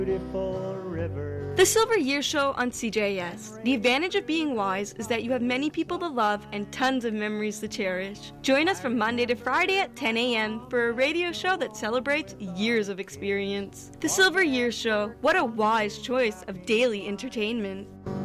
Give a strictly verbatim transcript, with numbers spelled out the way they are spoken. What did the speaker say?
Beautiful river. The Silver Year Show on C J S. The advantage of being wise is that you have many people to love and tons of memories to cherish. Join us from Monday to Friday at ten a.m. for a radio show that celebrates years of experience. The Silver Year Show, what a wise choice of daily entertainment.